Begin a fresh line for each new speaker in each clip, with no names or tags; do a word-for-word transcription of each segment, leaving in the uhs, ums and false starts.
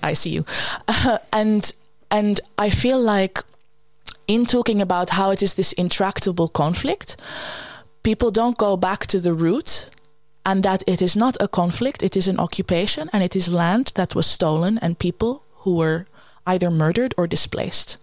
I see you. Uh, and and I feel like in talking about how it is this intractable conflict, people don't go back to the root, and that it is not a conflict, it is an occupation, and it is land that was stolen and people who were either murdered or displaced.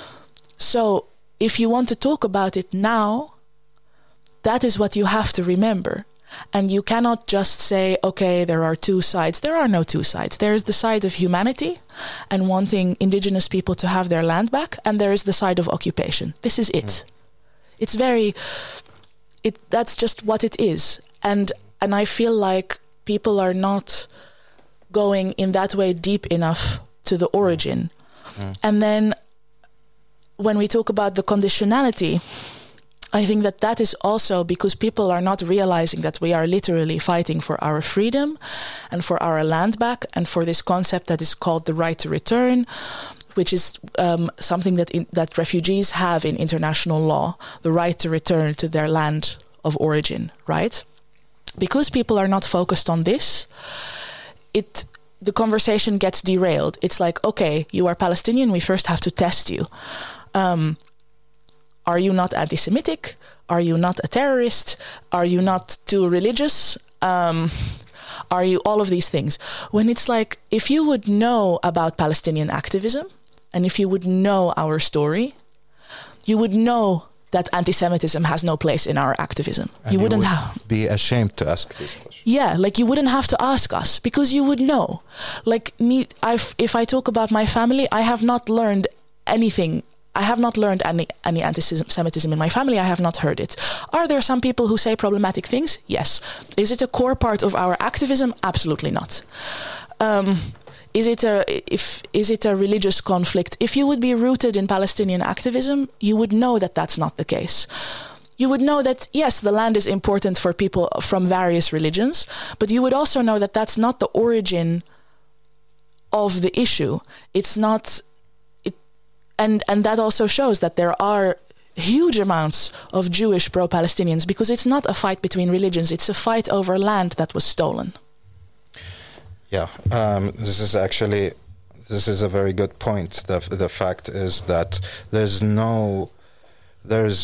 So if you want to talk about it now, that is what you have to remember. And you cannot just say, okay, there are two sides. There are no two sides. There is the side of humanity and wanting indigenous people to have their land back, and there is the side of occupation. This is it. Mm. It's very, it. that's just what it is. And and I feel like people are not going in that way deep enough to the origin. Mm. And then when we talk about the conditionality, I think that that is also because people are not realizing that we are literally fighting for our freedom and for our land back and for this concept that is called the right to return, which is um, something that in, that refugees have in international law, the right to return to their land of origin, right? Because people are not focused on this, it the conversation gets derailed. It's like, okay, you are Palestinian, we first have to test you. Um, Are you not anti-Semitic? Are you not a terrorist? Are you not too religious? Um, are you all of these things? When it's like, if you would know about Palestinian activism, and if you would know our story, you would know that anti-Semitism has no place in our activism.
And
you wouldn't
you would
have
be ashamed to ask this question.
Yeah, like you wouldn't have to ask us because you would know. Like me, I've, if I talk about my family, I have not learned anything. I have not learned any, any anti-Semitism in my family. I have not heard it. Are there some people who say problematic things? Yes. Is it a core part of our activism? Absolutely not. Um, is it a if is it a religious conflict? If you would be rooted in Palestinian activism, you would know that that's not the case. You would know that, yes, the land is important for people from various religions, but you would also know that that's not the origin of the issue. It's not... And and that also shows that there are huge amounts of Jewish pro-Palestinians because it's not a fight between religions. It's a fight over land that was stolen.
Yeah, um, this is actually, this is a very good point. The, the fact is that there's no, there's,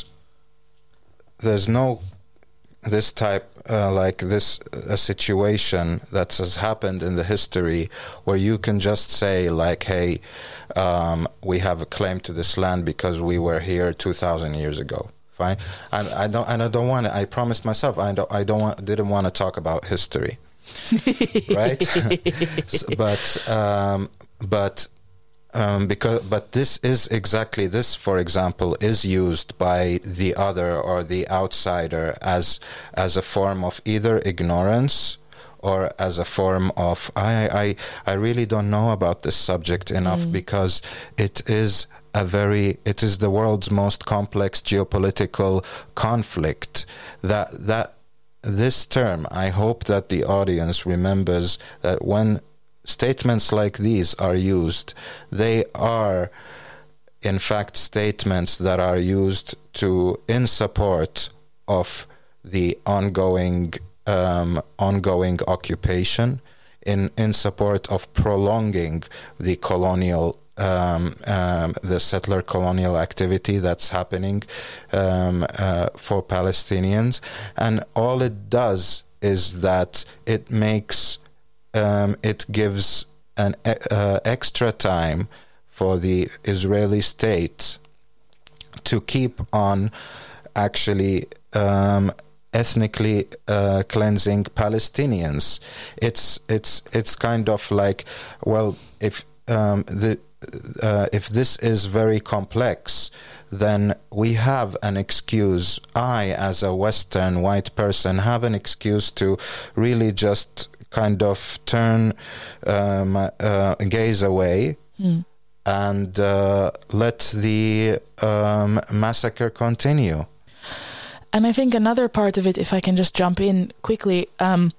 there's no, this type, uh, like this, a situation that has happened in the history where you can just say like, hey, um, we have a claim to this land because we were here two thousand years ago. Fine. And I don't, and I don't want to, I promised myself, I don't, I don't want, didn't want to talk about history. Right? so, but, um, but, Um, because, but this is exactly this, for example, is used by the other or the outsider as as a form of either ignorance or as a form of I I, I really don't know about this subject enough mm. because it is a very it is the world's most complex geopolitical conflict. That that this term, I hope that the audience remembers that when statements like these are used, they are in fact statements that are used to in support of the ongoing um, ongoing occupation, in in support of prolonging the colonial um, um, the settler colonial activity that's happening um, uh, for Palestinians, and all it does is that it makes Um, it gives an uh, extra time for the Israeli state to keep on actually um, ethnically uh, cleansing Palestinians. It's it's it's kind of like, well, if um, the uh, if this is very complex, then we have an excuse. I, as a Western white person, have an excuse to really just kind of turn um, uh, gaze away mm. and uh, let the um, massacre continue.
And I think another part of it, if I can just jump in quickly, um,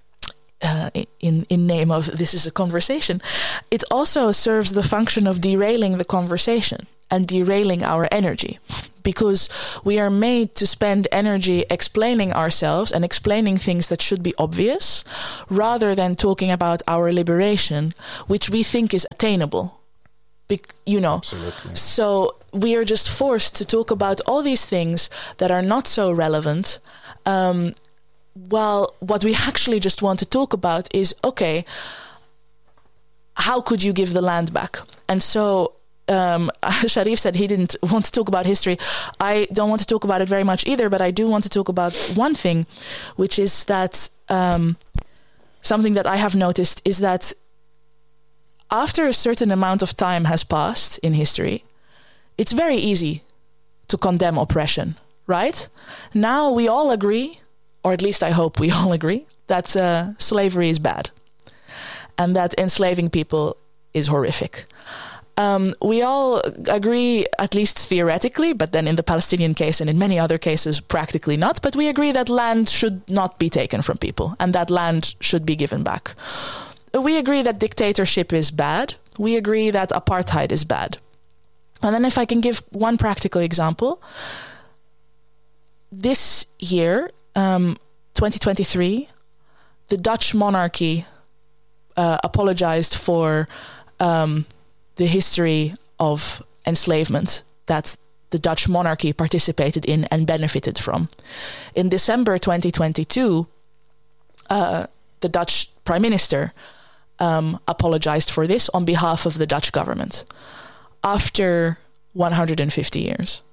uh, in in name of this is a conversation, it also serves the function of derailing the conversation. and derailing our energy, because we are made to spend energy explaining ourselves and explaining things that should be obvious, rather than talking about our liberation, which we think is attainable. Be- you know,
Absolutely.
So we are just forced to talk about all these things that are not so relevant. Um, while what we actually just want to talk about is, okay, how could you give the land back? And so um, Sharif said he didn't want to talk about history. I don't want to talk about it very much either, but I do want to talk about one thing, which is that um, something that I have noticed is that after a certain amount of time has passed in history, it's very easy to condemn oppression, right? Now we all agree, or at least I hope we all agree, that uh, slavery is bad and that enslaving people is horrific. Um, we all agree, at least theoretically, but then in the Palestinian case and in many other cases, practically not, but we agree that land should not be taken from people and that land should be given back. We agree that dictatorship is bad. We agree that apartheid is bad. And then if I can give one practical example, this year, um, twenty twenty-three, the Dutch monarchy uh, apologized for um, the history of enslavement that the Dutch monarchy participated in and benefited from. In December twenty twenty-two, uh, the Dutch prime minister um, apologized for this on behalf of the Dutch government after one hundred fifty years.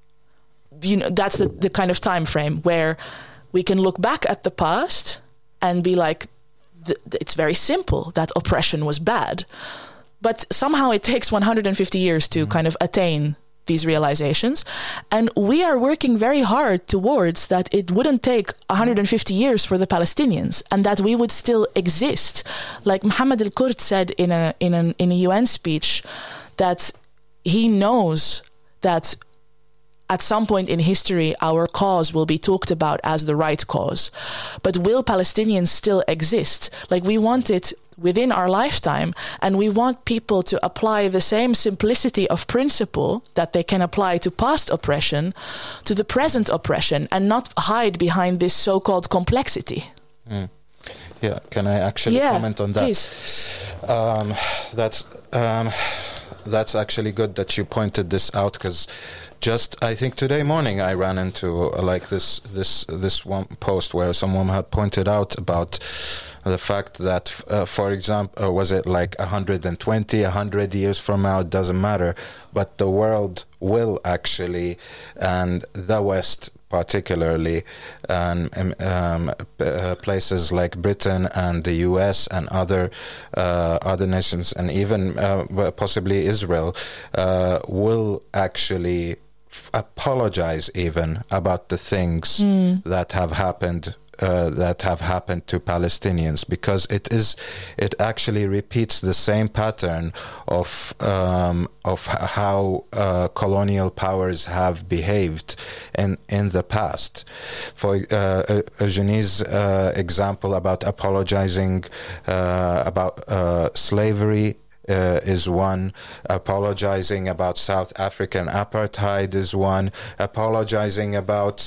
You know, that's the, the kind of time frame where we can look back at the past and be like, th- it's very simple that oppression was bad. But somehow it takes one hundred fifty years to kind of attain these realizations. And we are working very hard towards that it wouldn't take one hundred fifty years for the Palestinians and that we would still exist. Like Mohammed al-Kurd said in a, in, an, in a U N speech that he knows that at some point in history, our cause will be talked about as the right cause. But will Palestinians still exist? Like, we want it within our lifetime, and we want people to apply the same simplicity of principle that they can apply to past oppression to the present oppression and not hide behind this so-called complexity.
Mm. Yeah, can I actually
yeah,
comment on that?
Please.
Um, that's um, that's actually good that you pointed this out, because just I think today morning I ran into uh, like this this this one post where someone had pointed out about the fact that, uh, for example, uh, was it like one hundred twenty, one hundred years from now, it doesn't matter, but the world will actually, and the West particularly, and um, uh, places like Britain and the U S and other uh, other nations, and even uh, possibly Israel, uh, will actually f- apologize even about the things mm. that have happened. Uh, that have happened to Palestinians, because it is, it actually repeats the same pattern of um, of how uh, colonial powers have behaved in in the past. For uh, Eugénie's uh, example about apologizing uh, about uh, slavery. Uh, is one. Apologizing about South African apartheid is one. Apologizing about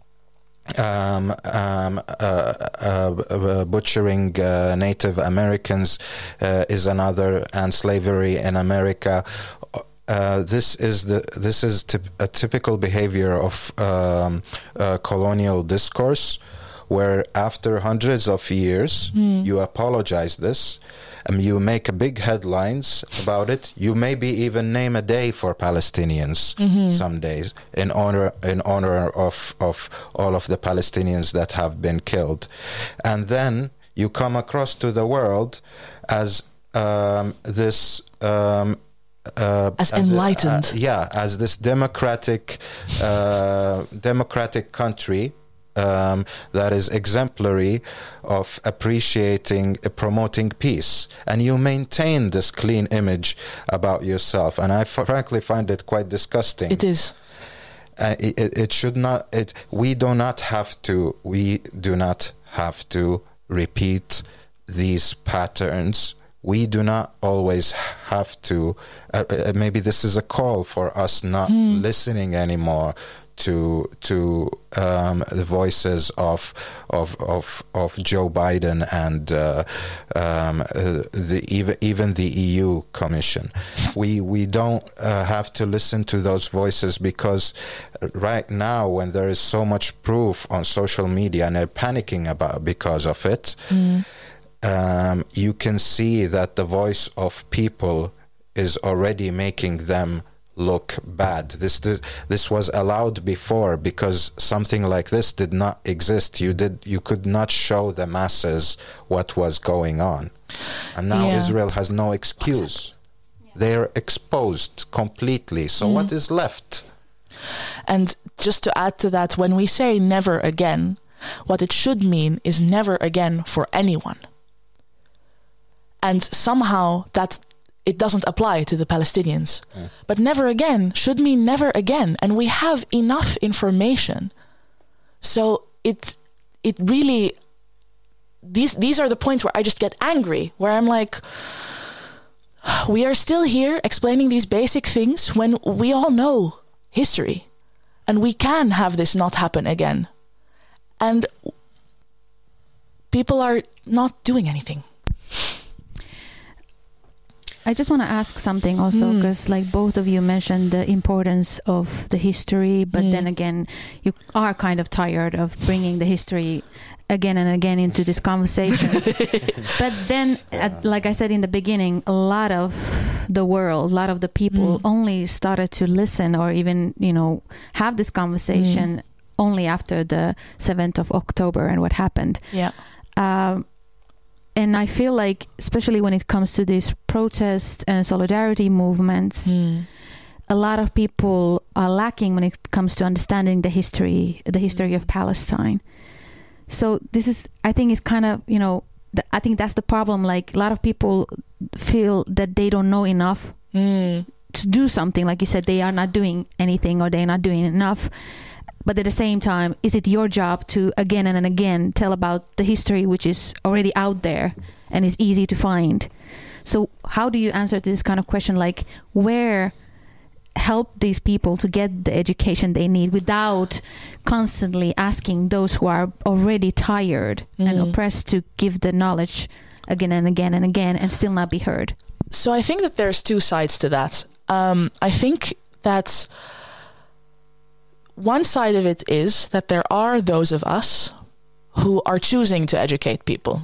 Um, um, uh, uh, uh, butchering uh, Native Americans uh, is another, and slavery in America. Uh, this is the this is tip, a typical behavior of um, uh, colonial discourse, where after hundreds of years mm. you apologize this. Um, you make a big headlines about it. You maybe even name a day for Palestinians mm-hmm. some days in honor in honor of of all of the Palestinians that have been killed, and then you come across to the world as um, this. Um, Uh,
as enlightened,
uh, yeah, as this democratic, uh, democratic country um, that is exemplary of appreciating, uh, promoting peace, and you maintain this clean image about yourself. And I f- frankly find it quite disgusting.
It is.
Uh, it, it should not. It. We do not have to. We do not have to repeat these patterns we do not always have to, uh, uh, maybe this is a call for us not mm. listening anymore to to um, the voices of of of of Joe Biden and uh, um, uh, the even even the E U Commission. We we don't uh, have to listen to those voices, because right now, when there is so much proof on social media and they're panicking about because of it, mm. um, you can see that the voice of people is already making them look bad. This, this this was allowed before because something like this did not exist. You did you could not show the masses what was going on, and now yeah. Israel has no excuse. They're exposed completely. So mm. what is left?
And just to add to that, when we say never again, what it should mean is never again for anyone. And somehow that it doesn't apply to the Palestinians. Mm. But never again should mean never again. And we have enough information. So it it really, these these are the points where I just get angry, where I'm like, we are still here explaining these basic things when we all know history. And we can have this not happen again. And people are not doing anything.
I just want to ask something also, because mm. like both of you mentioned the importance of the history, but mm. then again, you are kind of tired of bringing the history again and again into these conversations. But then, yeah. at, like I said in the beginning, a lot of the world, a lot of the people mm. only started to listen or even, you know, have this conversation mm. only after the seventh of October and what happened.
Yeah.
Um, And I feel like, especially when it comes to these protests and solidarity movements, mm. a lot of people are lacking when it comes to understanding the history, the history of Palestine. So this is, I think, is kind of, you know, the, I think that's the problem. Like, a lot of people feel that they don't know enough mm. to do something. Like you said, they are not doing anything or they're not doing enough. But at the same time, is it your job to again and again tell about the history which is already out there and is easy to find? So how do you answer this kind of question? Like, where help these people to get the education they need without constantly asking those who are already tired mm. and oppressed to give the knowledge again and again and again and still not be heard?
So I think that there's two sides to that. Um, I think that one side of it is that there are those of us who are choosing to educate people.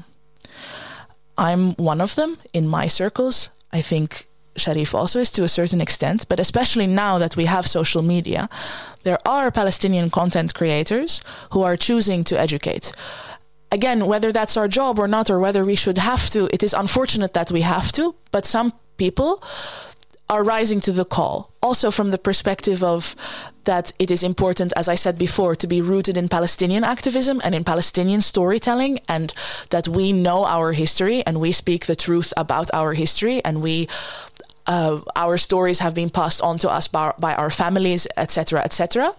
I'm one of them in my circles. I think Sharif also is to a certain extent, but especially now that we have social media, there are Palestinian content creators who are choosing to educate. Again, whether that's our job or not, or whether we should have to, it is unfortunate that we have to, but some people are rising to the call. Also from the perspective of that it is important, as I said before, to be rooted in Palestinian activism and in Palestinian storytelling, and that we know our history and we speak the truth about our history, and we uh, our stories have been passed on to us by, by our families, et cetera, et cetera.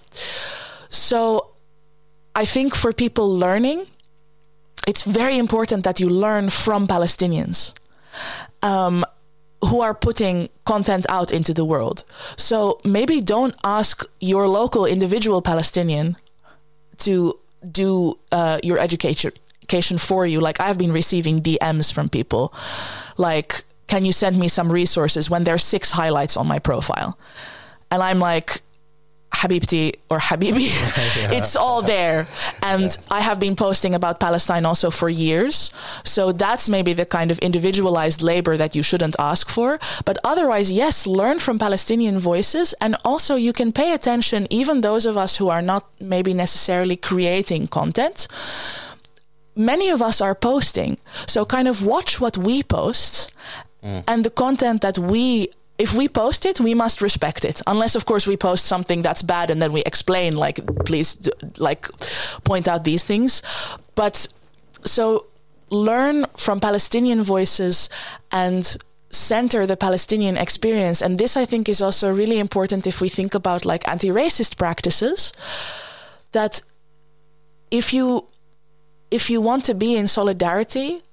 So I think for people learning, it's very important that you learn from Palestinians. Um, who are putting content out into the world. So maybe don't ask your local individual Palestinian to do uh, your education education for you. Like, I've been receiving D Ms from people like, can you send me some resources, when there's six highlights on my profile? And I'm like, Habibti or Habibi, yeah. It's all there. And yeah. I have been posting about Palestine also for years. So that's maybe the kind of individualized labor that you shouldn't ask for. But otherwise, yes, learn from Palestinian voices. And also you can pay attention, even those of us who are not maybe necessarily creating content. Many of us are posting. So kind of watch what we post mm. and the content that we If we post it, we must respect it. Unless, of course, we post something that's bad and then we explain, like, please, like, point out these things. But so learn from Palestinian voices and center the Palestinian experience. And this, I think, is also really important if we think about, like, anti-racist practices. That if you if you want to be in solidarity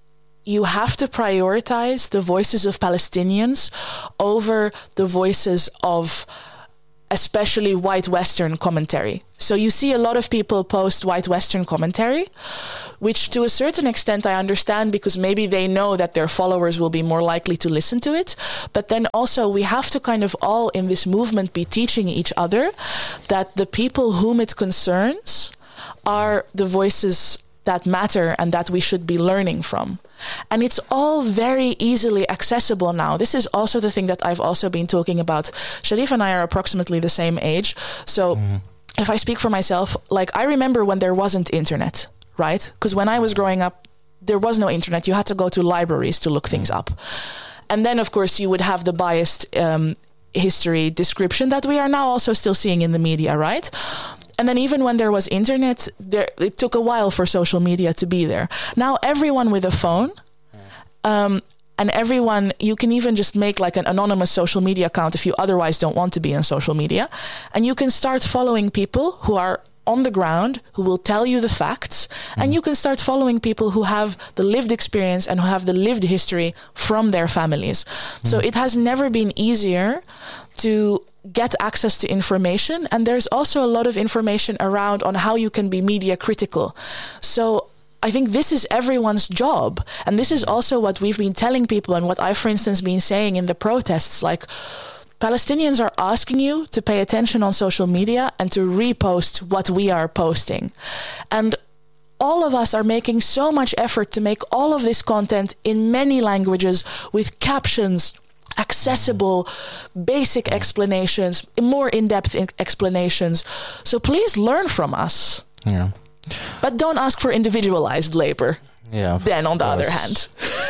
you have to prioritize the voices of Palestinians over the voices of especially white Western commentary. So you see a lot of people post white Western commentary, which to a certain extent I understand, because maybe they know that their followers will be more likely to listen to it. But then also we have to kind of all in this movement be teaching each other that the people whom it concerns are the voices that matter and that we should be learning from. And it's all very easily accessible now. This is also the thing that I've also been talking about. Sharif and I are approximately the same age. So mm. if I speak for myself, like I remember when there wasn't internet, right? Because when I was growing up, there was no internet. You had to go to libraries to look things up. And then, of course, you would have the biased um, history description that we are now also still seeing in the media, right? And then even when there was internet, there, it took a while for social media to be there. Now everyone with a phone, um, and everyone, you can even just make like an anonymous social media account if you otherwise don't want to be on social media. And you can start following people who are on the ground, who will tell you the facts. Mm. And you can start following people who have the lived experience and who have the lived history from their families. Mm. So it has never been easier to get access to information, and there's also a lot of information around on how you can be media critical. So I think this is everyone's job, and this is also what we've been telling people and what I've, for instance, been saying in the protests. Like, Palestinians are asking you to pay attention on social media and to repost what we are posting. And all of us are making so much effort to make all of this content in many languages with captions, accessible, basic explanations, more in-depth explanations. So please learn from us.
Yeah.
But don't ask for individualized labor.
Yeah.
Then on the other hand.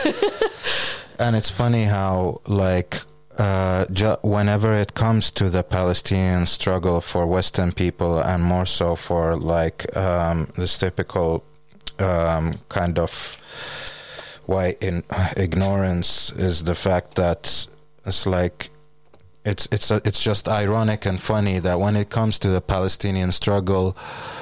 And it's funny how, like, uh, ju- whenever it comes to the Palestinian struggle for Western people, and more so for, like, um, this typical um, kind of why in ignorance is the fact that it's like it's it's a, it's just ironic and funny that when it comes to the Palestinian struggle,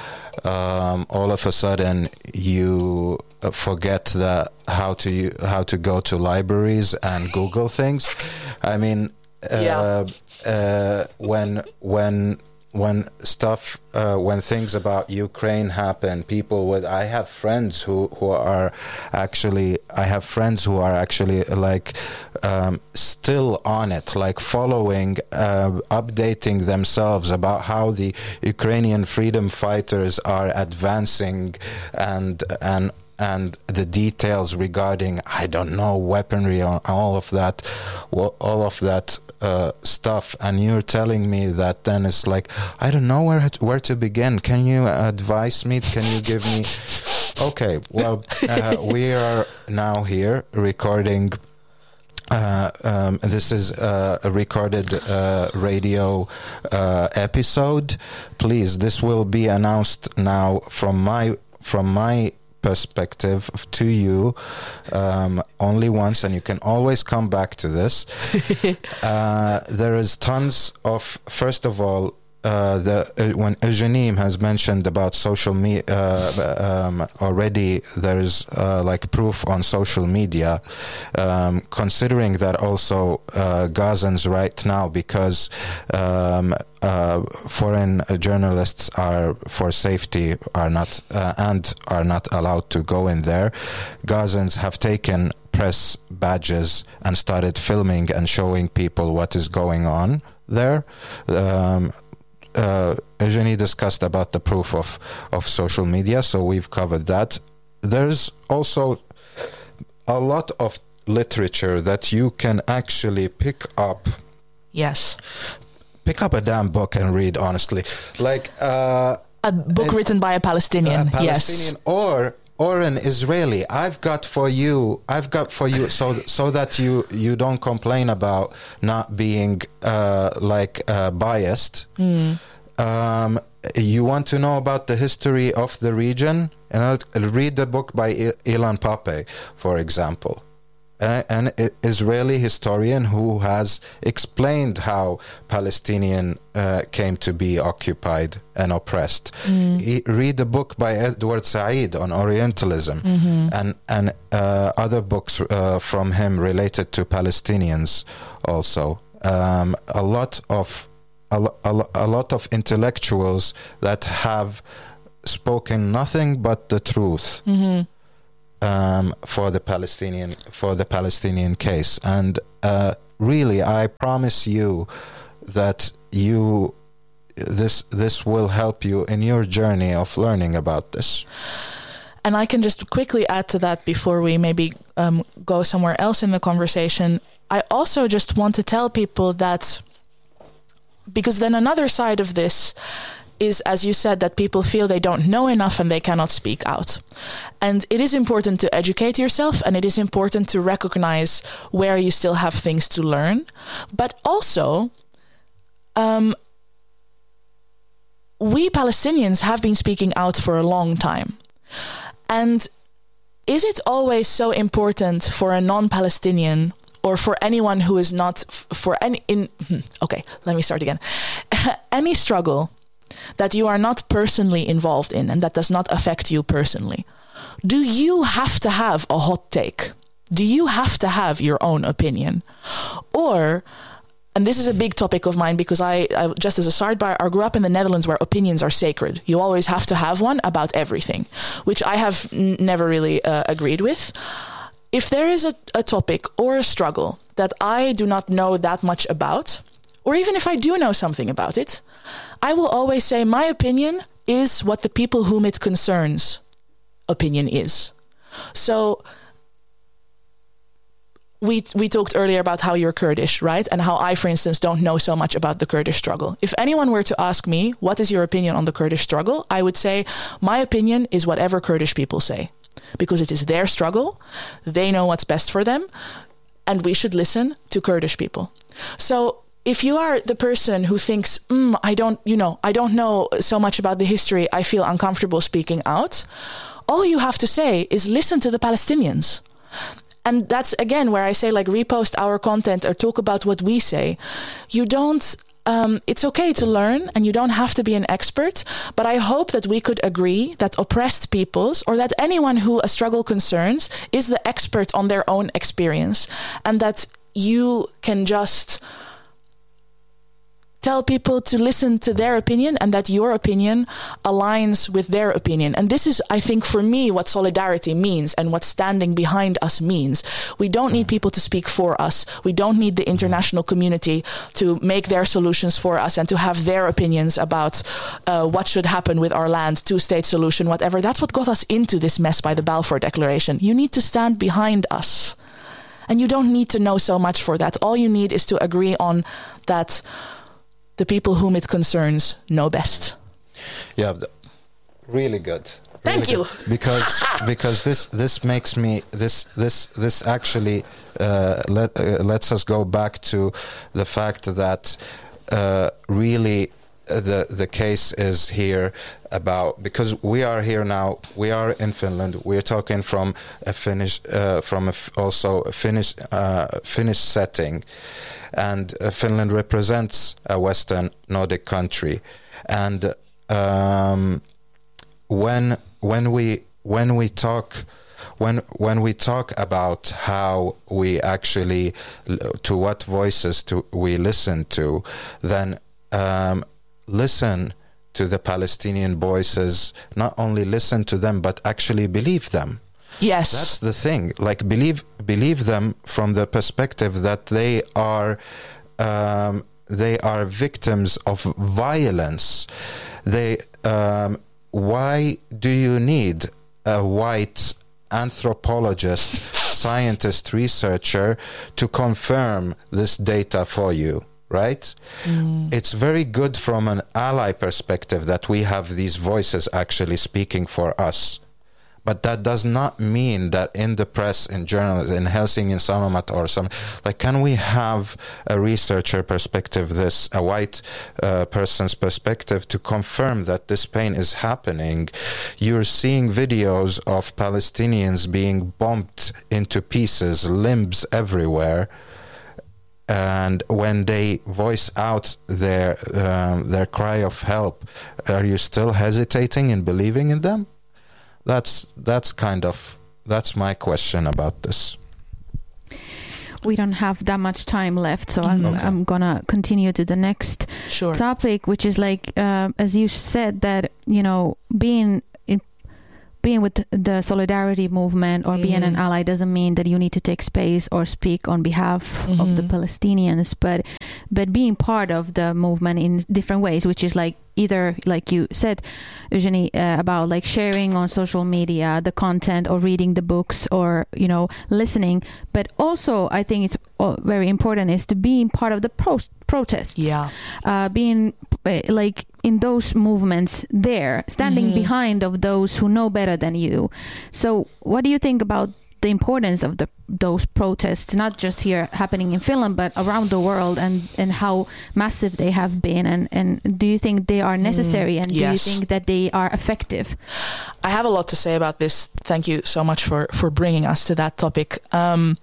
um, all of a sudden you forget that how to how to go to libraries and Google things. I mean, uh, yeah. uh, when when. When stuff, uh, when things about Ukraine happen, people with, I have friends who, who are actually, I have friends who are actually like um, still on it, like following, uh, updating themselves about how the Ukrainian freedom fighters are advancing and, and, and the details regarding, I don't know, weaponry, all of that, all of that uh, stuff. And you're telling me that then it's like, I don't know where to, where to begin. Can you advise me? Can you give me? Okay, well, uh, we are now here recording. Uh, um, this is uh, a recorded uh, radio uh, episode. Please, this will be announced now from my from my. perspective to you um, only once, and you can always come back to this. uh, there is tons of, first of all, uh, the uh, when Eugenie has mentioned about social media uh, um, already, there's uh, like proof on social media, um, considering that also uh, Gazans right now, because um, uh, foreign journalists are for safety are not uh, and are not allowed to go in there. Gazans have taken press badges and started filming and showing people what is going on there. Um, Uh, Eugenie discussed about the proof of, of social media, so we've covered that. There's also a lot of literature that you can actually pick up.
Yes.
Pick up a damn book and read, honestly. Like uh,
a book it, written by a Palestinian,
a Palestinian
yes.
Or or an Israeli. I've got for you, I've got for you, so so that you, you don't complain about not being uh, like uh, biased. Mm. Um, you want to know about the history of the region? And I'll read the book by Ilan Pappé, for example. a, an Israeli historian who has explained how Palestinian uh, came to be occupied and oppressed. Mm. He, read a book by Edward Said on Orientalism, mm-hmm. and and uh, other books uh, from him related to Palestinians also. Um, a lot of a, a, a lot of intellectuals that have spoken nothing but the truth. Mm-hmm. Um, for the Palestinian for the Palestinian case, and uh, really, I promise you that you this this will help you in your journey of learning about this.
And I can just quickly add to that before we maybe um, go somewhere else in the conversation. I also just want to tell people that, because then another side of this is, as you said, that people feel they don't know enough and they cannot speak out. And it is important to educate yourself, and it is important to recognize where you still have things to learn. But also, um, we Palestinians have been speaking out for a long time. And is it always so important for a non-Palestinian or for anyone who is not, for any, in, okay, let me start again. Any struggle that you are not personally involved in and that does not affect you personally, do you have to have a hot take? Do you have to have your own opinion? Or, and this is a big topic of mine because I, I just as a sidebar, I grew up in the Netherlands where opinions are sacred. You always have to have one about everything, which I have n- never really uh, agreed with. If there is a, a topic or a struggle that I do not know that much about, or even if I do know something about it, I will always say my opinion is what the people whom it concerns opinion is. So we we talked earlier about how you're Kurdish, right? And how I, for instance, don't know so much about the Kurdish struggle. If anyone were to ask me, what is your opinion on the Kurdish struggle? I would say my opinion is whatever Kurdish people say, because it is their struggle. They know what's best for them, and we should listen to Kurdish people. So if you are the person who thinks, mm, I don't, you know, I don't know so much about the history, I feel uncomfortable speaking out, all you have to say is listen to the Palestinians. And that's, again, where I say, like, repost our content or talk about what we say. You don't, um, it's okay to learn and you don't have to be an expert, but I hope that we could agree that oppressed peoples, or that anyone who a struggle concerns, is the expert on their own experience, and that you can just tell people to listen to their opinion and that your opinion aligns with their opinion. And this is, I think, for me, what solidarity means and what standing behind us means. We don't need people to speak for us. We don't need the international community to make their solutions for us and to have their opinions about uh, what should happen with our land, two-state solution, whatever. That's what got us into this mess by the Balfour Declaration. You need to stand behind us. And you don't need to know so much for that. All you need is to agree on that the people whom it concerns know best.
Yeah, really good.
Thank
really
you.
Good. Because because this this makes me this this this actually uh, let uh, lets us go back to the fact that uh, really uh, the the case is here about, because we are here now. We are in Finland. We are talking from a Finnish uh, from a f- also a Finnish uh, Finnish setting. And uh, Finland represents a Western Nordic country, and um, when when we when we talk when when we talk about how we actually to what voices to we listen to, then um, listen to the Palestinian voices. Not only listen to them, but actually believe them.
Yes,
that's the thing. Like believe believe them from the perspective that they are um, they are victims of violence. They um, why do you need a white anthropologist, scientist, researcher to confirm this data for you? Right? Mm. It's very good from an ally perspective that we have these voices actually speaking for us. But that does not mean that in the press, in journalism, in Helsingin Sanomat or some, like, can we have a researcher perspective, this, a white uh, person's perspective to confirm that this pain is happening? You're seeing videos of Palestinians being bombed into pieces, limbs everywhere. And when they voice out their um, their cry of help, are you still hesitating in believing in them? That's that's kind of that's my question about this.
We don't have that much time left, so I'm
Okay.
I'm gonna continue to the next
Sure.
topic, which is like uh, as you said, that you know being in, being with the solidarity movement or being an
Mhm.
ally doesn't mean that you need to take space or speak on behalf of the
Mhm.
Palestinians, but but being part of the movement in different ways, which is like either, like you said, Eugenie, uh, about like sharing on social media the content or reading the books or, you know, listening. But also, I think it's uh, very important is to be part of the pro- protests.
Yeah.
Uh, being uh, like in those movements there, standing
Mhm.
behind of those who know better than you. So what do you think about the importance of the those protests, not just here happening in Finland, but around the world, and, and how massive they have been? And, and do you think they are necessary? And do you
yes.
think that they are effective?
I have a lot to say about this. Thank you so much for, for bringing us to that topic. Um,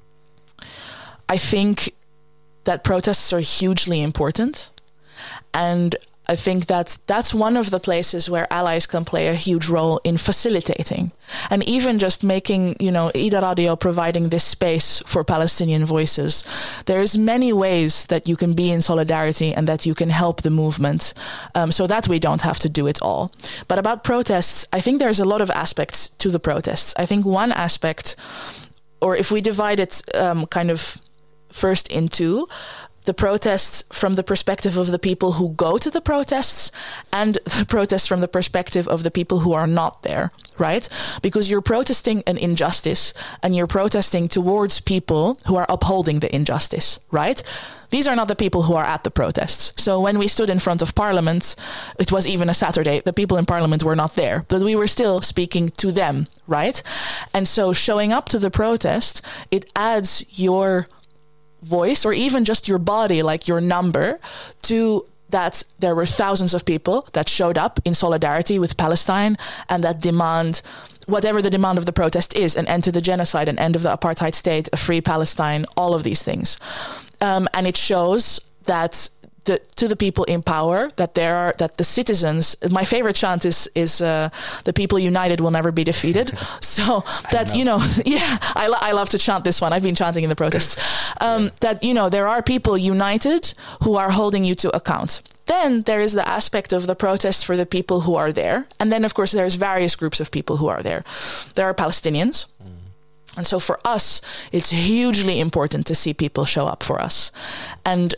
I think that protests are hugely important. And I think that that's one of the places where allies can play a huge role in facilitating and even just making, you know, Ida Radio providing this space for Palestinian voices. There's many ways that you can be in solidarity and that you can help the movement, um, so that we don't have to do it all. But about protests, I think there's a lot of aspects to the protests. I think one aspect, or if we divide it um, kind of first in two, the protests from the perspective of the people who go to the protests and the protests from the perspective of the people who are not there, right? Because you're protesting an injustice and you're protesting towards people who are upholding the injustice, right? These are not the people who are at the protests. So when we stood in front of Parliament, it was even a Saturday, the people in Parliament were not there, but we were still speaking to them, right? And so showing up to the protest, it adds your voice or even just your body, like your number, to that there were thousands of people that showed up in solidarity with Palestine and that demand whatever the demand of the protest is, an end to the genocide, an end of the apartheid state, a free Palestine, all of these things. Um, and it shows that the, to the people in power, that there are, that the citizens, my favorite chant is, is uh, the people united will never be defeated. So that, know. you know, yeah, I, lo- I love to chant this one. I've been chanting in the protests. Um, yeah. That, you know, there are people united who are holding you to account. Then there is the aspect of the protest for the people who are there. And then, of course, there's various groups of people who are there. There are Palestinians. Mm. And so for us, it's hugely important to see people show up for us. And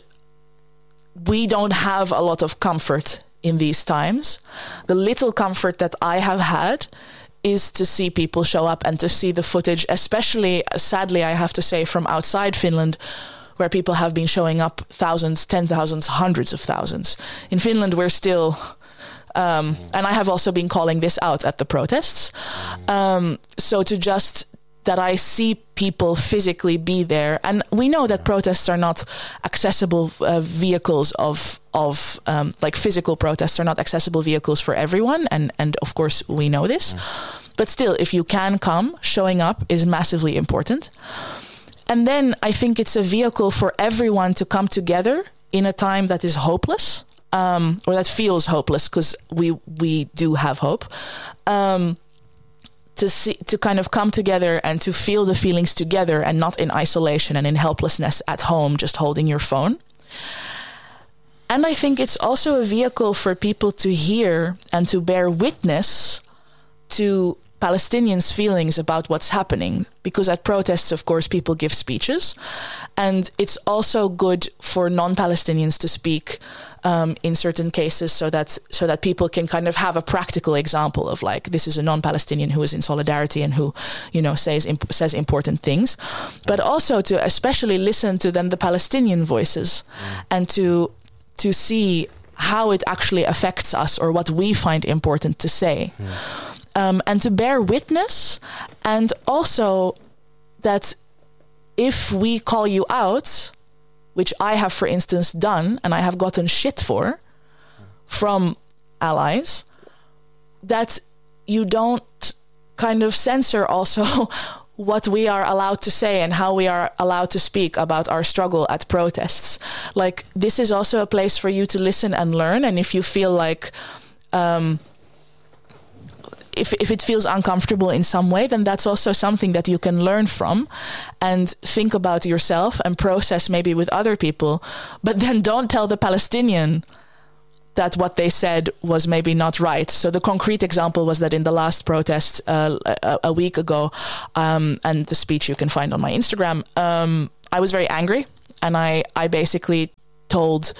we don't have a lot of comfort in these times. The little comfort that I have had is to see people show up and to see the footage, especially, sadly, I have to say, from outside Finland, where people have been showing up thousands, ten thousands, hundreds of thousands. In Finland, we're still... Um, and I have also been calling this out at the protests. Um, so to just... that I see people physically be there. And we know that protests are not accessible uh, vehicles of, of um, like physical protests are not accessible vehicles for everyone. And, and of course, we know this. But still, if you can come, showing up is massively important. And then I think it's a vehicle for everyone to come together in a time that is hopeless, um, or that feels hopeless, because we, we do have hope. Um, to see, to kind of come together and to feel the feelings together and not in isolation and in helplessness at home, just holding your phone. And I think it's also a vehicle for people to hear and to bear witness to Palestinians' feelings about what's happening. Because at protests, of course, people give speeches. And it's also good for non-Palestinians to speak um, in certain cases so that so that people can kind of have a practical example of like, this is a non-Palestinian who is in solidarity and who, you know, says imp- says important things. But also to especially listen to then the Palestinian voices mm. and to to see how it actually affects us or what we find important to say. Mm. um, and to bear witness, and also that if we call you out, which I have, for instance, done, and I have gotten shit for from allies, that you don't kind of censor also what we are allowed to say and how we are allowed to speak about our struggle at protests. Like, this is also a place for you to listen and learn. And if you feel like, um, if if it feels uncomfortable in some way, then that's also something that you can learn from and think about yourself and process maybe with other people. But then don't tell the Palestinian that what they said was maybe not right. So the concrete example was that in the last protest uh, a, a week ago, um, and the speech you can find on my Instagram, um, I was very angry, and I, I basically told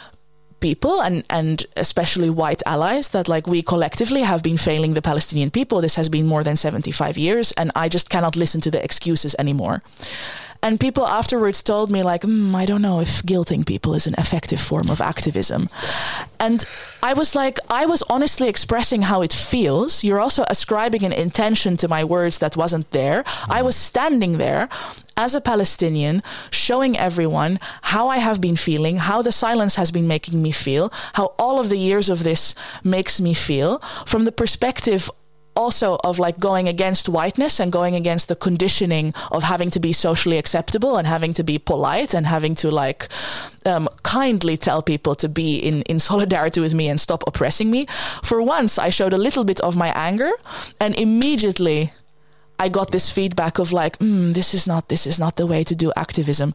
people, and, and especially white allies, that like we collectively have been failing the Palestinian people. This has been more than seventy-five years, and I just cannot listen to the excuses anymore. And people afterwards told me like, mm, I don't know if guilting people is an effective form of activism. And I was like, I was honestly expressing how it feels. You're also ascribing an intention to my words that wasn't there. Mm. I was standing there as a Palestinian, showing everyone how I have been feeling, how the silence has been making me feel, how all of the years of this makes me feel, from the perspective also of like going against whiteness and going against the conditioning of having to be socially acceptable and having to be polite and having to like um, kindly tell people to be in, in solidarity with me and stop oppressing me. For once, I showed a little bit of my anger, and immediately I got this feedback of like, mm, this is not this is not the way to do activism.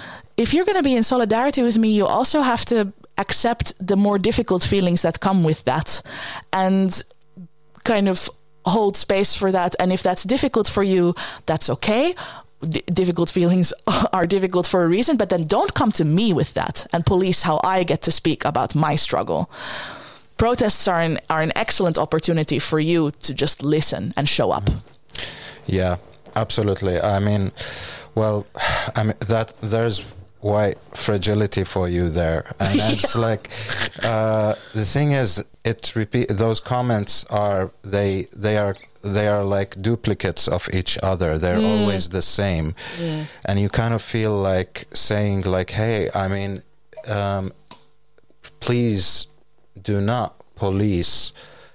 If you're going to be in solidarity with me, you also have to accept the more difficult feelings that come with that, and kind of hold space for that. And if that's difficult for you, that's okay. D- difficult feelings are difficult for a reason, but then don't come to me with that and police how I get to speak about my struggle. Protests are an, are an excellent opportunity for you to just listen and show up.
Yeah, absolutely. I mean, well, I mean that there's why fragility for you there, and it's like uh, the thing is, it repeat those comments are they they are they are like duplicates of each other. They're mm. always the same, yeah. And you kind of feel like saying like, hey, I mean, um, please do not police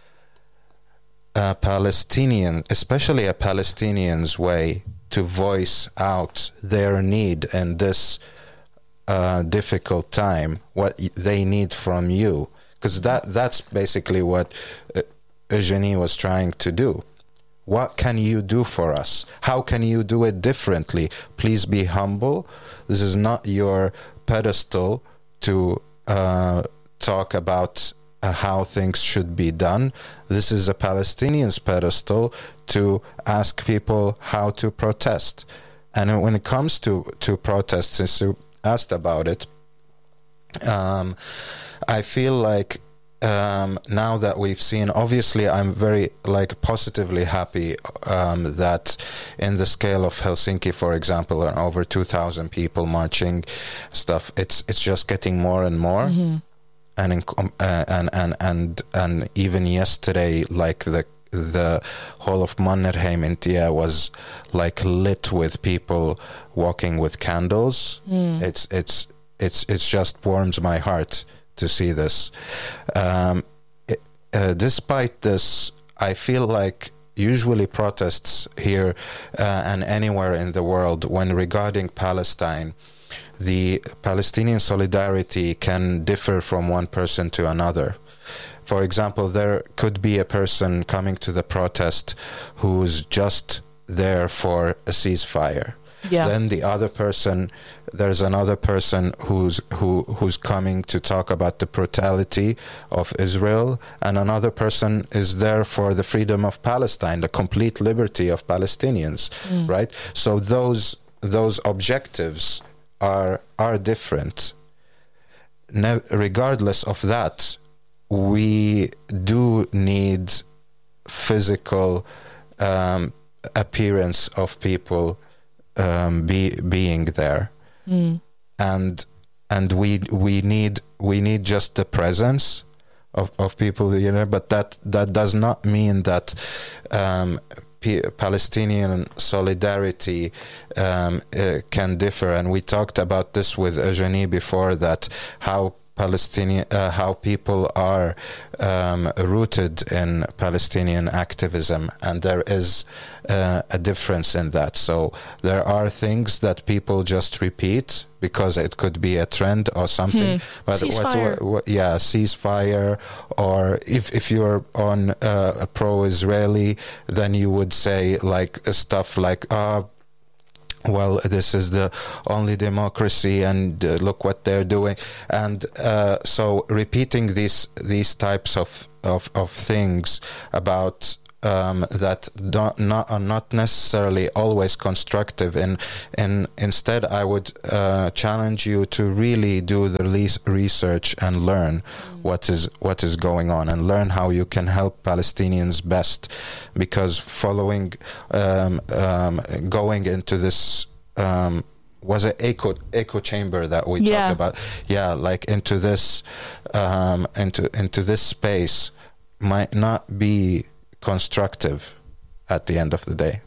a Palestinian, especially a Palestinian's way to voice out their need in this uh, difficult time, what they need from you. Because that that's basically what uh, Eugenie was trying to do. What can you do for us? How can you do it differently? Please be humble. This is not your pedestal to uh, talk about uh, how things should be done. This is a Palestinian's pedestal to ask people how to protest. And when it comes to, to protests, since you asked about it, um, I feel like um, now that we've seen, obviously I'm very like positively happy um, that in the scale of Helsinki, for example, and over two thousand people marching stuff, it's it's just getting more and more. Mm-hmm. And, in, uh, and and and and even yesterday, like the the whole of Mannerheim in Tie was like lit with people walking with candles. Mm. It's it's it's it's just warms my heart to see this. Um, it, uh, despite this, I feel like usually protests here uh, and anywhere in the world, when regarding Palestine, the Palestinian solidarity can differ from one person to another. For example, there could be a person coming to the protest who's just there for a ceasefire. Yeah. Then the other person, there's another person who's who who's coming to talk about the brutality of Israel, and another person is there for the freedom of Palestine, the complete liberty of Palestinians, mm. right? So those those objectives are are different. Ne- regardless of that, we do need physical um, appearance of people Um, be being there, mm. and and we we need we need just the presence, of, of people, you know, but that, that does not mean that um, P- Palestinian solidarity um, uh, can differ. And we talked about this with Eugenie before, that how Palestinian, uh, how people are um, rooted in Palestinian activism, and there is uh, a difference in that. So there are things that people just repeat because it could be a trend or something.
Hmm.
But
ceasefire.
What, what, yeah, ceasefire, or if if you're on uh, a pro-Israeli, then you would say like stuff like, ah. Uh, well, this is the only democracy, and uh, look what they're doing. And uh, so repeating these these types of, of, of things about um, that don't, not, are not necessarily always constructive. And, and instead, I would uh, challenge you to really do the research and learn mm. what is what is going on, and learn how you can help Palestinians best. Because following, um, um, going into this, um, was it echo echo chamber that we
yeah.
talked about? Yeah, like into this, um, into into this space might not be constructive at the end of the day.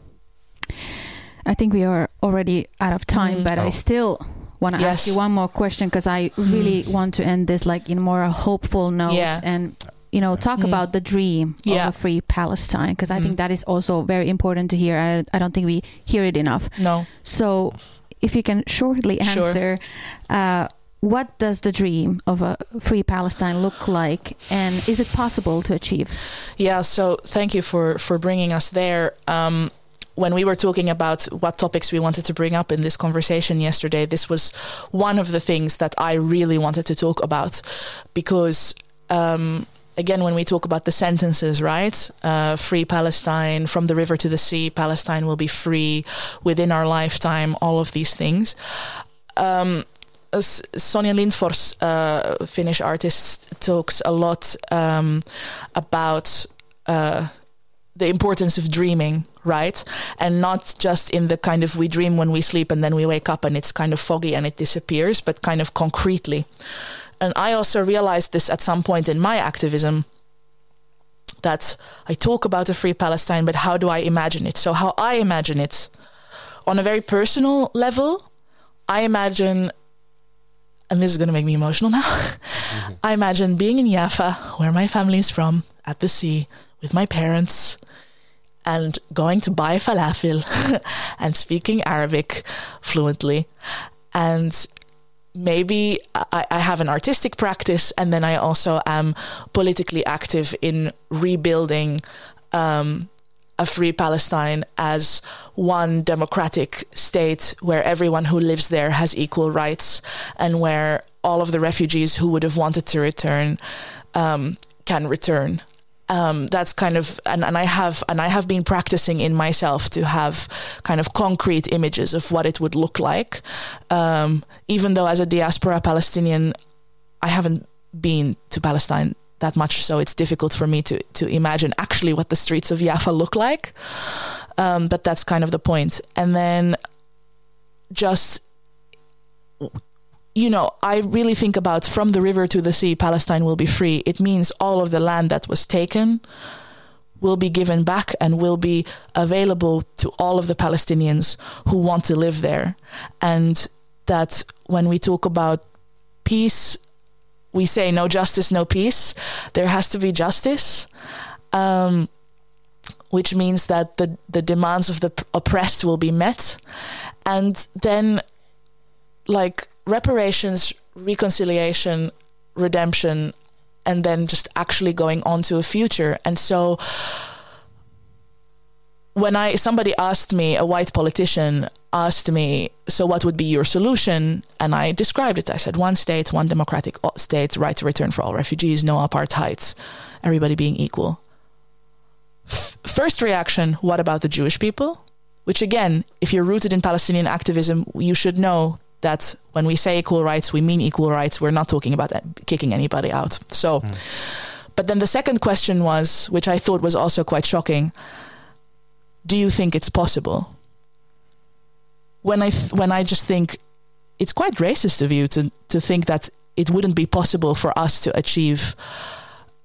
I think we are already out of time, mm. but oh. I still want to
yes.
ask you one more question, because I really mm. want to end this like in more a hopeful note
yeah.
and, you know, talk mm. about the dream
yeah.
of a free Palestine, because I mm. think that is also very important to hear. I, I don't think we hear it enough.
No.
So if you can shortly answer,
sure.
uh, what does the dream of a free Palestine look like, and is it possible to achieve?
Yeah, so thank you for, for bringing us there. Um, when we were talking about what topics we wanted to bring up in this conversation yesterday, this was one of the things that I really wanted to talk about, because um, again, when we talk about the sentences, right? Uh, free Palestine, from the river to the sea, Palestine will be free within our lifetime, all of these things. Um, Sonja Lindfors, uh, Finnish artist, talks a lot um, about uh, the importance of dreaming, right? And not just in the kind of we dream when we sleep and then we wake up and it's kind of foggy and it disappears, but kind of concretely. And I also realized this at some point in my activism, that I talk about a free Palestine, but how do I imagine it? So how I imagine it, on a very personal level, I imagine... and this is going to make me emotional now. Mm-hmm. I imagine being in Jaffa, where my family is from, at the sea, with my parents, and going to buy falafel and speaking Arabic fluently. And maybe I, I have an artistic practice, and then I also am politically active in rebuilding um, a free Palestine as one democratic state where everyone who lives there has equal rights, and where all of the refugees who would have wanted to return um, can return. Um, that's kind of, and, and I have, and I have been practicing in myself to have kind of concrete images of what it would look like. Um, even though as a diaspora Palestinian, I haven't been to Palestine that much, so it's difficult for me to to imagine actually what the streets of Jaffa look like. Um, but that's kind of the point. And then just, you know, I really think about from the river to the sea, Palestine will be free. It means all of the land that was taken will be given back and will be available to all of the Palestinians who want to live there. And that when we talk about peace, we say no justice, no peace. There has to be justice, um, which means that the, the demands of the p- oppressed will be met. And then, like, reparations, reconciliation, redemption, and then just actually going on to a future. And so when I somebody asked me, a white politician asked me, so what would be your solution? And I described it. I said, one state, one democratic state, right to return for all refugees, no apartheid, everybody being equal. F- first reaction, what about the Jewish people? Which again, if you're rooted in Palestinian activism, you should know that when we say equal rights, we mean equal rights. We're not talking about kicking anybody out. So, mm. But then the second question was, which I thought was also quite shocking, do you think it's possible? When I th- when I just think it's quite racist of you to to think that it wouldn't be possible for us to achieve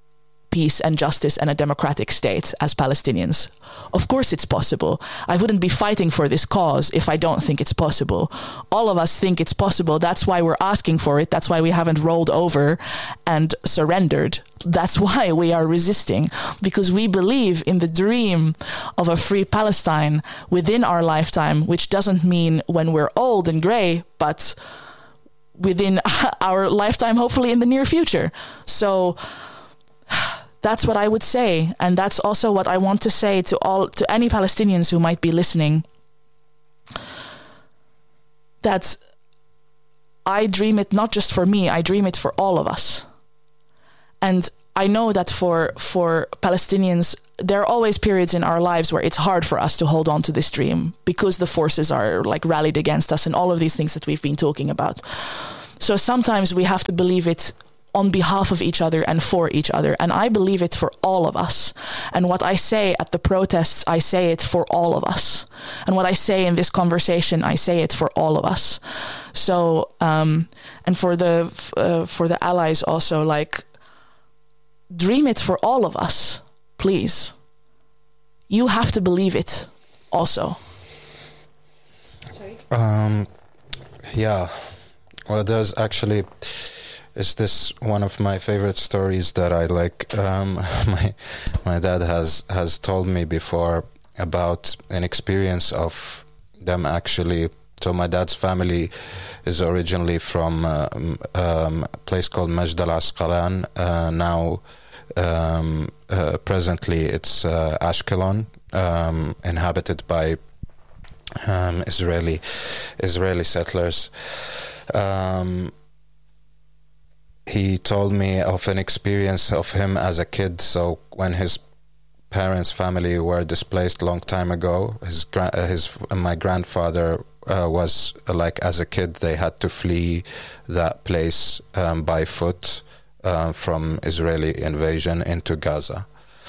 peace and justice and a democratic state as Palestinians. Of course it's possible. I wouldn't be fighting for this cause if I don't think it's possible. All of us think it's possible. That's why we're asking for it. That's why we haven't rolled over and surrendered. That's why we are resisting, because we believe in the dream of a free Palestine within our lifetime, which doesn't mean when we're old and grey, but within our lifetime, hopefully in the near future. So that's what I would say. And that's also what I want to say to all, to any Palestinians who might be listening, that I dream it not just for me, I dream it for all of us. And I know that for for Palestinians, there are always periods in our lives where it's hard for us to hold on to this dream because the forces are like rallied against us and all of these things that we've been talking about. So sometimes we have to believe it on behalf of each other and for each other. And I believe it for all of us. And what I say at the protests, I say it for all of us. And what I say in this conversation, I say it for all of us. So, um, and for the uh, for the allies also, like, dream it for all of us, please. You have to believe it also.
Sorry? Um, yeah. Well, there's actually, is this one of my favorite stories that I like. Um, my my dad has, has told me before about an experience of them actually. So my dad's family is originally from uh, um, a place called Majd al-Asqalan. Uh, now, um, uh, presently, it's uh, Ashkelon, um, inhabited by um, Israeli Israeli settlers. Um, he told me of an experience of him as a kid. So when his parents' family were displaced a long time ago, his gra- his my grandfather uh, was uh, like as a kid they had to flee that place um, by foot uh, from Israeli invasion into Gaza.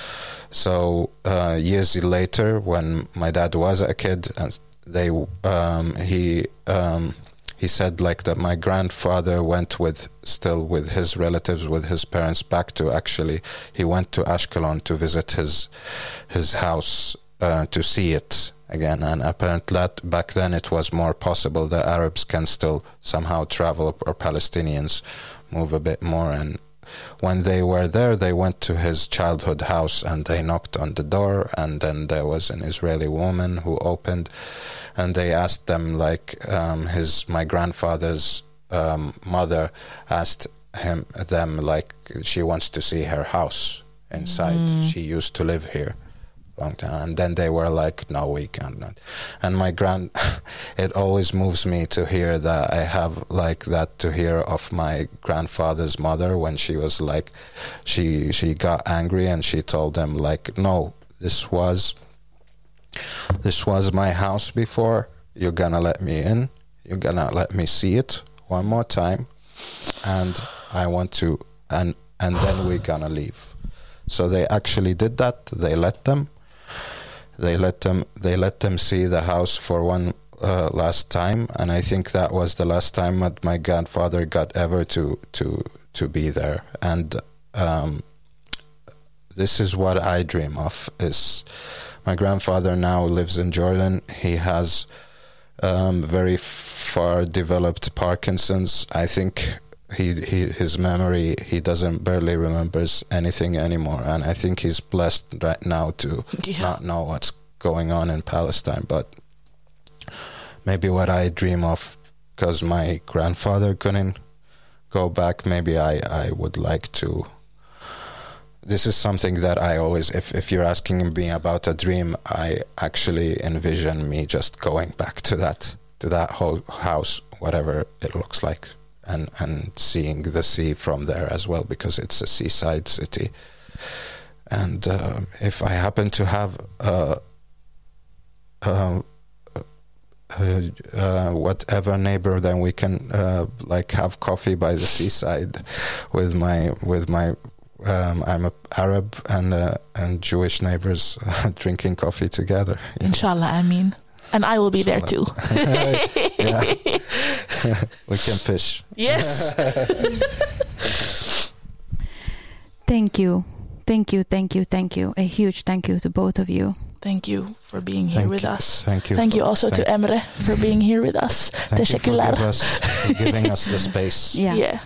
So uh, years later, when my dad was a kid, and they um, he. Um, He said like that my grandfather went with still with his relatives, with his parents back to actually, he went to Ashkelon to visit his his house uh, to see it again. And apparently that back then it was more possible that Arabs can still somehow travel, or Palestinians move a bit more. And when they were there, they went to his childhood house and they knocked on the door, and then there was an Israeli woman who opened. And they asked them, like, um, his my grandfather's um, mother asked him them, like, she wants to see her house inside. Mm. She used to live here long time. And then they were like, no, we can't. And my grand, it always moves me to hear that I have like that to hear of my grandfather's mother when she was like, she she got angry and she told them, like, no, this was. This was my house before. You're gonna let me in. You're gonna let me see it one more time, and I want to, and and then we're gonna leave. So they actually did that. They let them. They let them. They let them see the house for one uh, last time, and I think that was the last time that my grandfather got ever to to to be there. And um, this is what I dream of. Is my grandfather now lives in Jordan. He has um, very far developed Parkinson's. I think he, he his memory, he doesn't barely remembers anything anymore. And I think he's blessed right now to yeah. not know what's going on in Palestine. But maybe what I dream of, because my grandfather couldn't go back, maybe I, I would like to. This is something that I always, if, if you're asking me about a dream, I actually envision me just going back to that, to that whole house, whatever it looks like, and, and seeing the sea from there as well, because it's a seaside city. And uh, if I happen to have uh, uh, uh, uh, whatever neighbor, then we can uh, like have coffee by the seaside with my with my. Um, I'm a Arab and uh, and Jewish neighbors uh, drinking coffee together. Yeah.
Inshallah, I mean, and I will be Inshallah. There too.
We can fish.
Yes.
Thank you, Thank you, thank you, thank you. A huge thank you to both of you.
Thank you for being here
Thank
with
you.
us.
Thank you.
Thank you
for-
also
thank
to Emre for being here with us.
Thank you for,
Teşekkürler.
give us, for giving us the space.
Yeah.
Yeah.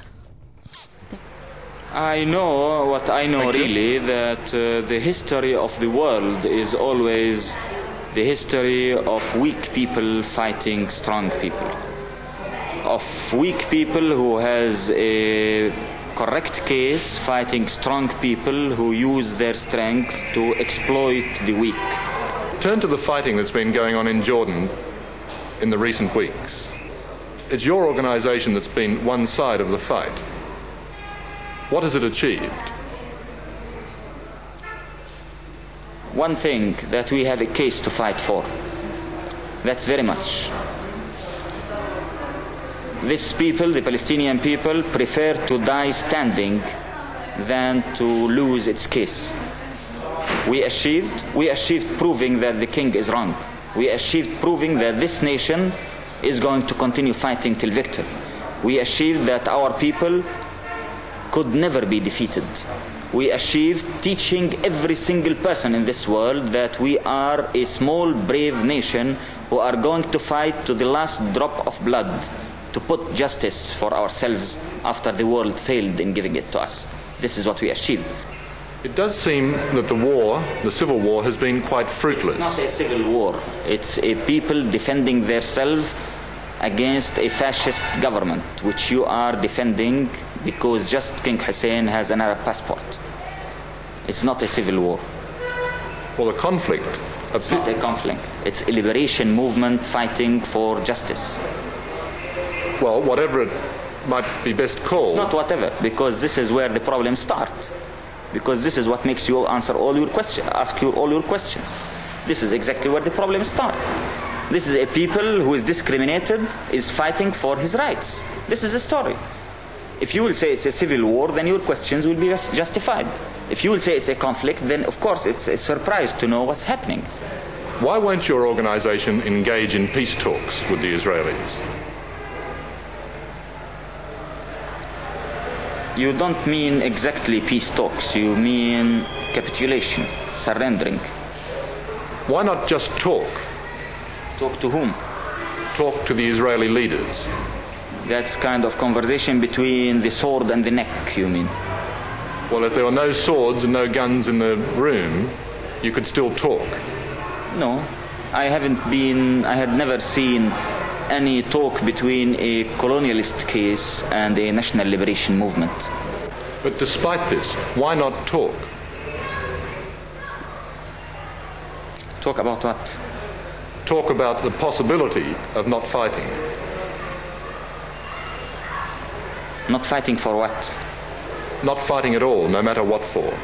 I know what I know
Thank you.
really, that uh, the history of the world is always the history of weak people fighting strong people. Of weak people who has a correct case fighting strong people who use their strength to exploit the weak.
Turn to the fighting that's been going on in Jordan in the recent weeks. It's your organization that's been one side of the fight. What has it achieved?
One thing, that we have a case to fight for. That's very much. These people, the Palestinian people, prefer to die standing than to lose its case. We achieved, we achieved proving that the king is wrong. We achieved proving that this nation is going to continue fighting till victory. We achieved that our people could never be defeated. We achieved teaching every single person in this world that we are a small, brave nation who are going to fight to the last drop of blood to put justice for ourselves after the world failed in giving it to us. This is what we achieved.
It does seem that the war, the civil war, has been quite fruitless.
It's not a civil war. It's a people defending themselves against a fascist government, which you are defending because just King Hussein has an Arab passport. It's not a civil war.
Well, the conflict...
It's not a conflict. It's a liberation movement fighting for justice.
Well, whatever it might be best called...
It's not whatever, because this is where the problems start. Because this is what makes you answer all your questions, ask you all your questions. This is exactly where the problems start. This is a people who is discriminated, is fighting for his rights. This is a story. If you will say it's a civil war, then your questions will be just justified. If you will say it's a conflict, then of course it's a surprise to know what's happening.
Why won't your organization engage in peace talks with the Israelis?
You don't mean exactly peace talks, you mean capitulation, surrendering.
Why not just talk?
Talk to whom?
Talk to the Israeli leaders.
That's kind of conversation between the sword and the neck, you mean?
Well, if there were no swords and no guns in the room, you could still talk.
No, I haven't been, I had never seen any talk between a colonialist case and a national liberation movement.
But despite this, why not talk?
Talk about what?
Talk about the possibility of not fighting.
Not fighting for what?
Not fighting at all, no matter what for.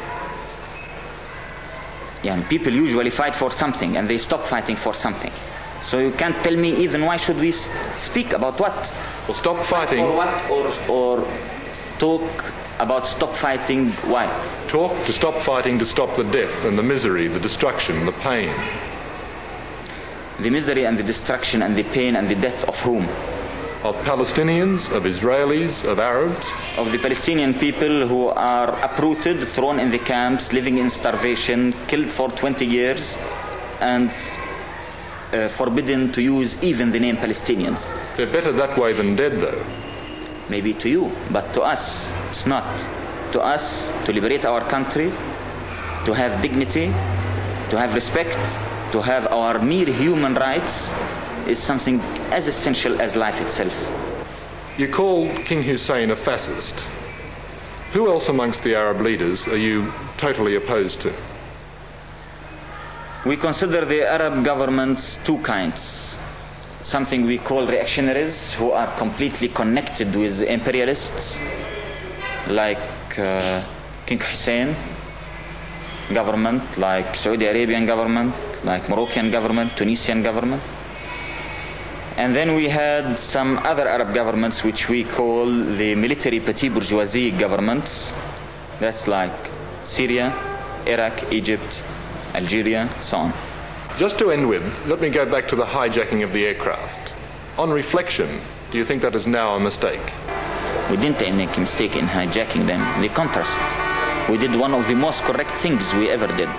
Yeah, and people usually fight for something and they stop fighting for something. So you can't tell me even why should we speak about what?
Well, stop fighting.
For what? Or, or talk about stop fighting, why?
Talk to stop fighting, to stop the death and the misery, the destruction, the pain.
The misery and the destruction and the pain and the death of whom?
Of Palestinians, of Israelis, of Arabs.
Of the Palestinian people who are uprooted, thrown in the camps, living in starvation, killed for twenty years, and uh, forbidden to use even the name Palestinians.
They're better that way than dead, though.
Maybe to you, but to us, it's not. To us, to liberate our country, to have dignity, to have respect, to have our mere human rights, is something as essential as life itself.
You called King Hussein a fascist. Who else amongst the Arab leaders are you totally opposed to?
We consider the Arab governments two kinds. Something we call reactionaries, who are completely connected with imperialists, like uh, King Hussein government, like Saudi Arabian government, like Moroccan government, Tunisian government. And then we had some other Arab governments which we call the military petit bourgeoisie governments. That's like Syria, Iraq, Egypt, Algeria, so on.
Just to end with, let me go back to the hijacking of the aircraft. On reflection, do you think that is now a mistake?
We didn't make a mistake in hijacking them. The contrast. We did one of the most correct things we ever did.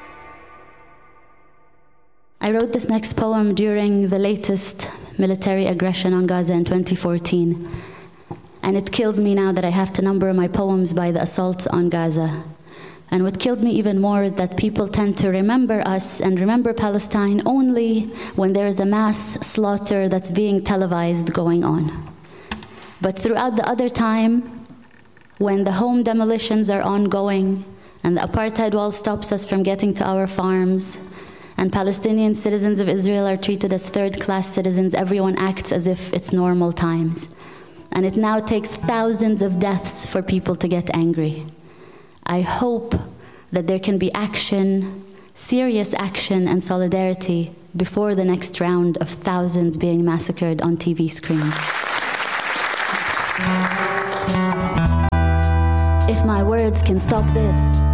I wrote this next poem during the latest military aggression on Gaza in twenty fourteen. And it kills me now that I have to number my poems by the assaults on Gaza. And what kills me even more is that people tend to remember us and remember Palestine only when there is a mass slaughter that's being televised going on. But throughout the other time, when the home demolitions are ongoing and the apartheid wall stops us from getting to our farms, and Palestinian citizens of Israel are treated as third-class citizens, everyone acts as if it's normal times. And it now takes thousands of deaths for people to get angry. I hope that there can be action, serious action and solidarity before the next round of thousands being massacred on T V screens. If my words can stop this,